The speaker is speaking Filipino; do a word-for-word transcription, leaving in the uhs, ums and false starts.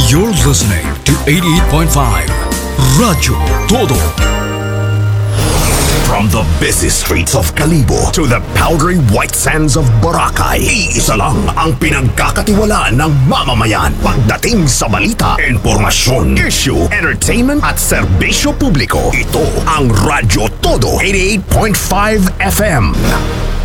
You're listening to eighty-eight point five Radyo Todo. From the busy streets of Kalibo to the powdery white sands of Boracay, iisa lang ang pinagkakatiwalaan ng mamamayan pagdating sa balita, informasyon, issue, entertainment at serbisyo publiko. Ito ang Radyo Todo eighty-eight point five F M.